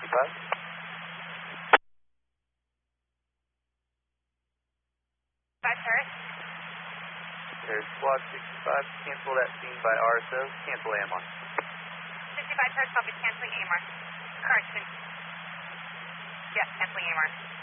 turret. There's squad 65, cancel that scene by RSO, cancel AMR. 65 turret, copy, canceling AMR. Correction. Yes, canceling AMR.